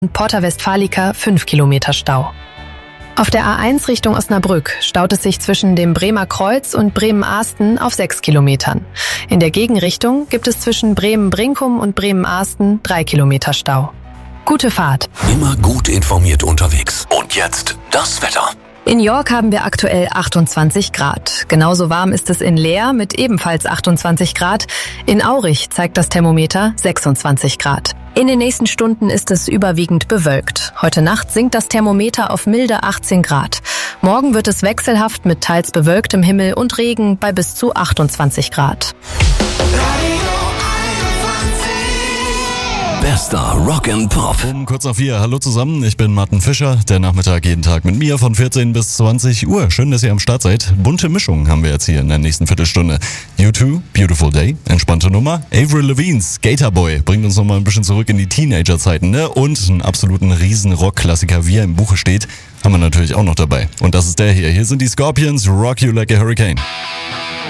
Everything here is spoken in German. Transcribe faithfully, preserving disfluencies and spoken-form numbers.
Porta Westfalica fünf Kilometer Stau. Auf der A eins Richtung Osnabrück staut es sich zwischen dem Bremer Kreuz und Bremen-Ahsten auf sechs Kilometern. In der Gegenrichtung gibt es zwischen Bremen-Brinkum und Bremen-Ahsten drei Kilometer Stau. Gute Fahrt. Immer gut informiert unterwegs. Und jetzt das Wetter. In York haben wir aktuell achtundzwanzig Grad. Genauso warm ist es in Leer mit ebenfalls achtundzwanzig Grad. In Aurich zeigt das Thermometer sechsundzwanzig Grad. In den nächsten Stunden ist es überwiegend bewölkt. Heute Nacht sinkt das Thermometer auf milde achtzehn Grad. Morgen wird es wechselhaft mit teils bewölktem Himmel und Regen bei bis zu achtundzwanzig Grad. Bester Rock and Pop. Um kurz nach vier. Hallo zusammen, ich bin Martin Fischer. Der Nachmittag jeden Tag mit mir von vierzehn bis zwanzig Uhr. Schön, dass ihr am Start seid. Bunte Mischung haben wir jetzt hier in der nächsten Viertelstunde. U zwei, Beautiful Day, entspannte Nummer. Avril Lavigne's Skater Boy bringt uns nochmal ein bisschen zurück in die Teenager-Zeiten, ne? Und einen absoluten Riesen-Rock-Klassiker, wie er im Buche steht, haben wir natürlich auch noch dabei. Und das ist der hier. Hier sind die Scorpions, Rock You Like a Hurricane.